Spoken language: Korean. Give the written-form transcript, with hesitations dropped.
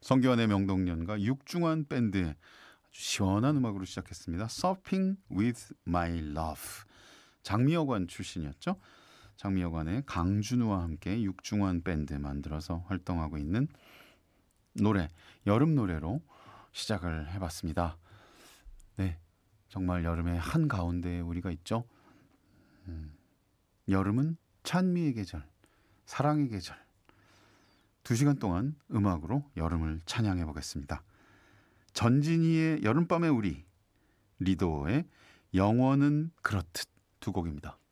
성기환의 명동년과 육중한 밴드의 아주 시원한 음악으로 시작했습니다. Surfing with My Love. 장미여관 출신이었죠. 장미여관의 강준우와 함께 육중한 밴드 만들어서 활동하고 있는 노래, 여름 노래로 시작을 해봤습니다. 네, 정말 여름의 한가운데에 우리가 있죠. 여름은 찬미의 계절, 사랑의 계절. 2시간 동안 음악으로 여름을 찬양해 보겠습니다. 전진희의 여름밤의 우리, 리도의 영원은 그렇듯 두 곡입니다.